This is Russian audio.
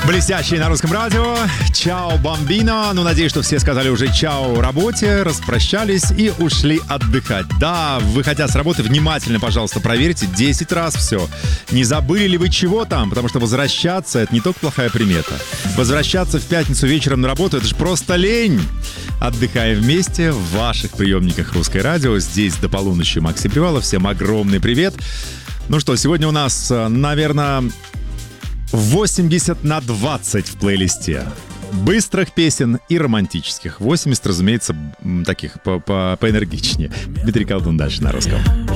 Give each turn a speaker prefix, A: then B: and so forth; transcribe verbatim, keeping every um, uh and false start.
A: Блестящий на русском радио. Чао, бомбино. Ну, надеюсь, что все сказали уже чао работе, распрощались и ушли отдыхать. Да, выходя с работы, внимательно, пожалуйста, проверьте десять раз все. Не забыли ли вы чего там? Потому что возвращаться — это не только плохая примета. Возвращаться в пятницу вечером на работу — это же просто лень. Отдыхаем вместе в ваших приемниках Русское радио. Здесь до полуночи Максим Привалов. Всем огромный привет. Ну что, сегодня у нас, наверное, восемьдесят на двадцать в плейлисте. Быстрых песен и романтических. восемьдесят, разумеется, таких по- по- поэнергичнее. Дмитрий Колдун дальше на русском.